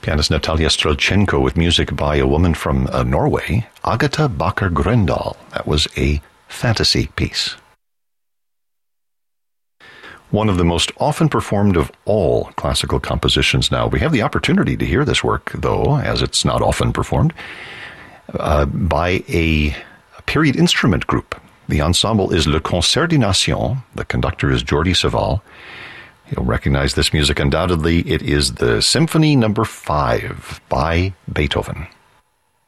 Pianist Natalia Strelchenko with music by a woman from Norway, Agatha Bakker Grøndal. That was a fantasy piece. One of the most often performed of all classical compositions now. We have the opportunity to hear this work, though, as it's not often performed, by a period instrument group. The ensemble is Le Concert des Nations. The conductor is Jordi Savall. You'll recognize this music undoubtedly. It is the Symphony No. 5 by Beethoven.